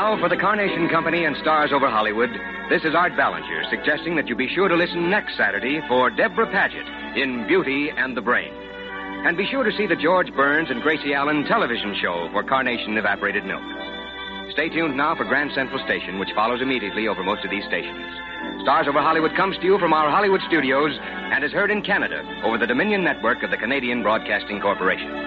Now, for the Carnation Company and Stars Over Hollywood, this is Art Ballinger suggesting that you be sure to listen next Saturday for Deborah Paget in Beauty and the Brain. And be sure to see the George Burns and Gracie Allen television show for Carnation Evaporated Milk. Stay tuned now for Grand Central Station, which follows immediately over most of these stations. Stars Over Hollywood comes to you from our Hollywood studios and is heard in Canada over the Dominion Network of the Canadian Broadcasting Corporation.